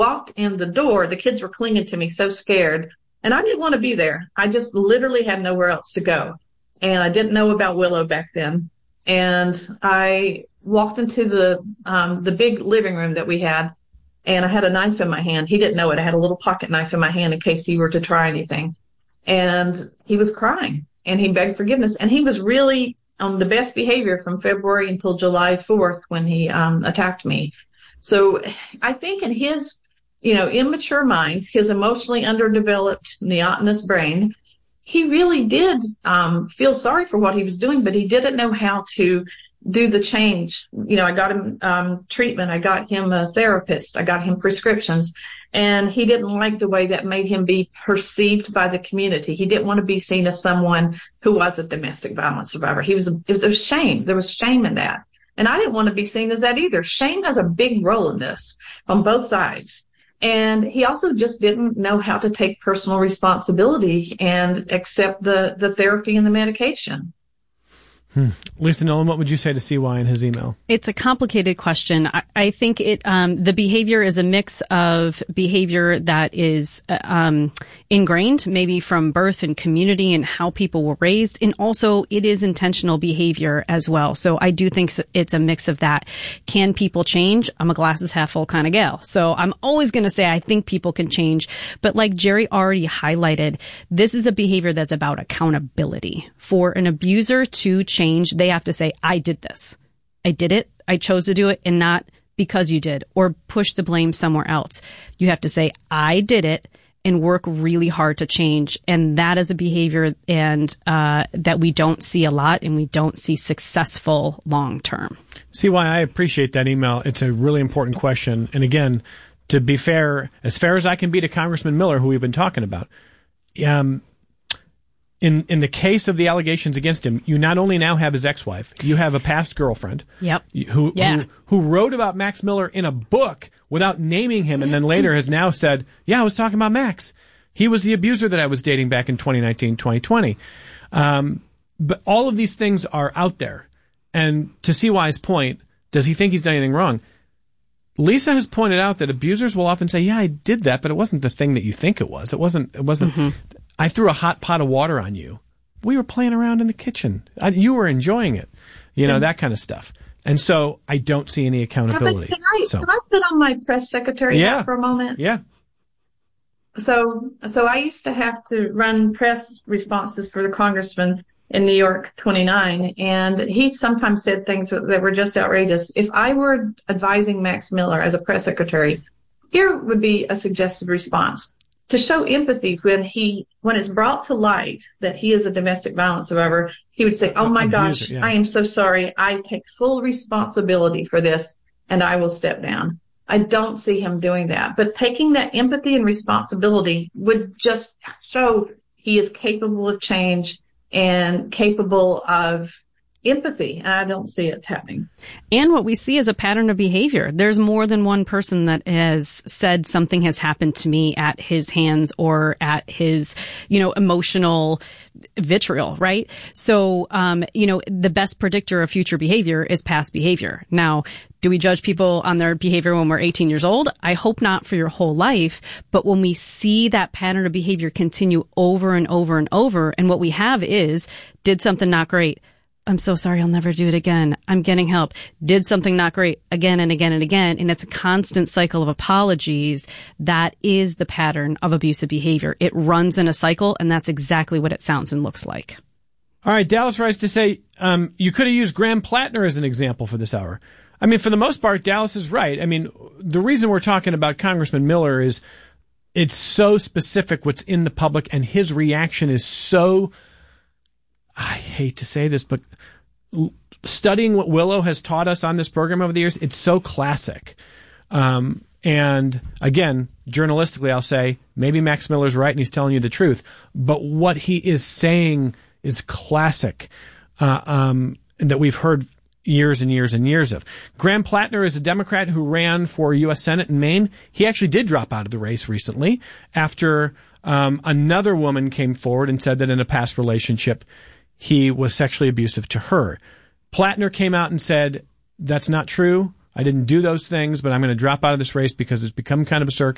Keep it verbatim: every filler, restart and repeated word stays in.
walked in the door, the kids were clinging to me, so scared. And I didn't want to be there. I just literally had nowhere else to go. And I didn't know about Willow back then. And I walked into the um, the big living room that we had, and I had a knife in my hand. He didn't know it. I had a little pocket knife in my hand in case he were to try anything. And he was crying, and he begged forgiveness. And he was really on the best behavior from February until July fourth when he um, attacked me. So I think in his, you know, immature mind, his emotionally underdeveloped neotenous brain, he really did um, feel sorry for what he was doing, but he didn't know how to do the change. You know, I got him um, treatment. I got him a therapist. I got him prescriptions. And he didn't like the way that made him be perceived by the community. He didn't want to be seen as someone who was a domestic violence survivor. He was, it was a shame. There was shame in that. And I didn't want to be seen as that either. Shame has a big role in this on both sides. And he also just didn't know how to take personal responsibility and accept the, the therapy and the medication. Hmm. Lisa Nolan, what would you say to C Y in his email? It's a complicated question. I, I think it um, the behavior is a mix of behavior that is uh, um, ingrained, maybe from birth and community and how people were raised, and also it is intentional behavior as well. So I do think it's a mix of that. Can people change? I'm a glasses half full kind of gal, so I'm always going to say I think people can change. But like Jerry already highlighted, this is a behavior that's about accountability. For an abuser to change, Change, they have to say, I did this. I did it. I chose to do it, and not because you did, or push the blame somewhere else. You have to say, I did it, and work really hard to change. And that is a behavior and uh, that we don't see a lot, and we don't see successful long term. C Y, I appreciate that email. It's a really important question. And again, to be fair, as fair as I can be to Congressman Miller, who we've been talking about, um, In in the case of the allegations against him, you not only now have his ex-wife, you have a past girlfriend. Yep. Who, yeah. who who wrote about Max Miller in a book without naming him, and then later has now said, yeah, I was talking about Max. He was the abuser that I was dating back in twenty nineteen, twenty twenty. Um, but all of these things are out there. And to C Y's point, does he think he's done anything wrong? Lisa has pointed out that abusers will often say, yeah, I did that, but it wasn't the thing that you think it was. It wasn't, it wasn't, mm-hmm. I threw a hot pot of water on you. We were playing around in the kitchen. I, you were enjoying it. You know, that kind of stuff. And so I don't see any accountability. Yeah, can, I, so. can I put on my press secretary yeah. hat for a moment? Yeah. So, so I used to have to run press responses for the congressman in New York twenty-nine, and he sometimes said things that were just outrageous. If I were advising Max Miller as a press secretary, here would be a suggested response. To show empathy when he, when it's brought to light that he is a domestic violence survivor, he would say, oh my gosh, yeah. I am so sorry. I take full responsibility for this, and I will step down. I don't see him doing that. But taking that empathy and responsibility would just show he is capable of change and capable of empathy, and I don't see it happening. And what we see is a pattern of behavior. There's more than one person that has said something has happened to me at his hands or at his, you know, emotional vitriol, right? So, um, you know, the best predictor of future behavior is past behavior. Now, do we judge people on their behavior when we're eighteen years old? I hope not for your whole life. But when we see that pattern of behavior continue over and over and over, and what we have is, did something not great. I'm so sorry, I'll never do it again. I'm getting help. Did something not great again and again and again. And it's a constant cycle of apologies. That is the pattern of abusive behavior. It runs in a cycle, and that's exactly what it sounds and looks like. All right, Dallas writes to say, um, you could have used Graham Plattner as an example for this hour. I mean, for the most part, Dallas is right. I mean, the reason we're talking about Congressman Miller is it's so specific what's in the public, and his reaction is so, I hate to say this, but studying what Willow has taught us on this program over the years, it's so classic. Um, and again, journalistically, I'll say maybe Max Miller's right and he's telling you the truth, but what he is saying is classic, uh, um, and that we've heard years and years and years of. Graham Plattner is a Democrat who ran for U S Senate in Maine. He actually did drop out of the race recently after um, another woman came forward and said that in a past relationship, he was sexually abusive to her. Plattner came out and said, that's not true. I didn't do those things, but I'm going to drop out of this race because it's become kind of a circus.